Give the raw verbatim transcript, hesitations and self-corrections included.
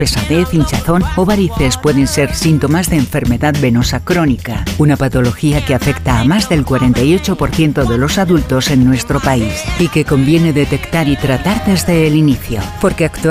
Pesadez, hinchazón o varices pueden ser síntomas de enfermedad venosa crónica, una patología que afecta a más del cuarenta y ocho por ciento de los adultos en nuestro país y que conviene detectar y tratar desde el inicio, porque actualmente